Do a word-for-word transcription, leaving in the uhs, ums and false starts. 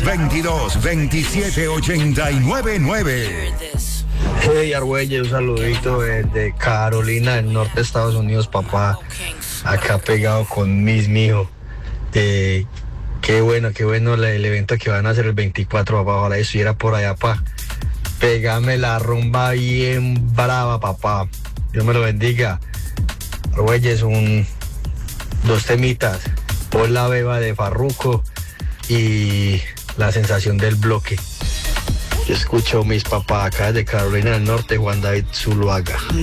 veintidós, veintisiete, ochenta y nueve, nueve. Hey, Argüelles, un saludito desde Carolina del Norte, Estados Unidos, papá. Acá pegado con mis mijo. Eh, qué bueno, qué bueno el, el evento que van a hacer el veinticuatro, papá. Ojalá estuviera por allá, papá. Pégame la rumba bien brava, papá. Dios me lo bendiga. Argüelles, un dos temitas. Por la beba de Farruko y la sensación del bloque. Yo escucho mis papás acá de Carolina del Norte, Juan David Zuluaga.